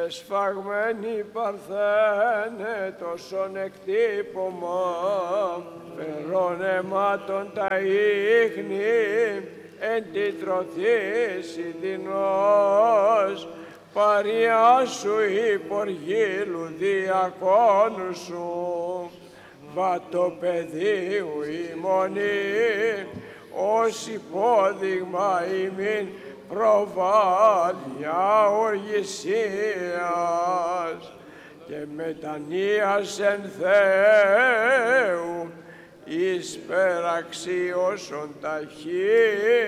Εσφαγμένη παρθένε τόσον εκτύπωμα, φερών αιμάτων τα ίχνη, εν τη τροθής ιδεινός, παριά σου υποργύλου διακόνου σου, βατοπεδίου ημονή, ως υπόδειγμα ημίν προβάλλια οργησίας και μετανοίας εν Θεού εις περαξίωσον ταχύ